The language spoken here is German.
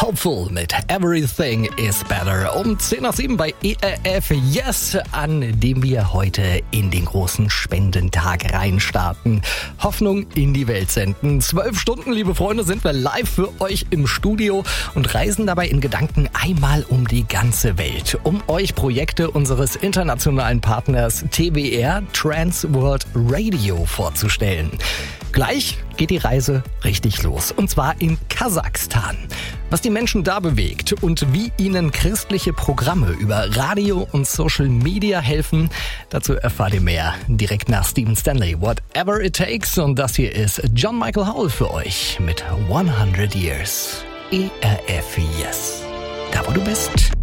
Hopeful mit Everything is Better. Um 6:10 bei ERF Yes, an dem wir heute in den großen Spendentag reinstarten. Hoffnung in die Welt senden. 12 Stunden, liebe Freunde, sind wir live für euch im Studio und reisen dabei in Gedanken einmal um die ganze Welt, um euch Projekte unseres internationalen Partners TWR, Trans World Radio, vorzustellen. Gleich geht die Reise richtig los, und zwar in Kasachstan. Was die Menschen da bewegt und wie ihnen christliche Programme über Radio und Social Media helfen, dazu erfahrt ihr mehr direkt nach Stephen Stanley, Whatever It Takes. Und das hier ist John Michael Howell für euch mit 100 Years. ERF Yes. Da wo du bist.